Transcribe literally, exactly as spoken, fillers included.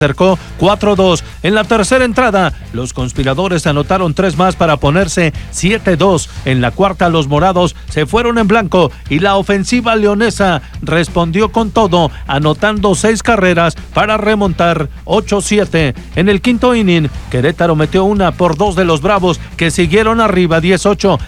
acercó cuatro dos. En la tercera entrada, los conspiradores anotaron tres más para ponerse siete dos. En la cuarta, los morados se fueron en blanco y la ofensiva leonesa respondió con todo, anotando seis carreras para remontar ocho siete. En el quinto inning, Querétaro metió una por dos de los Bravos, que siguieron arriba diez ocho.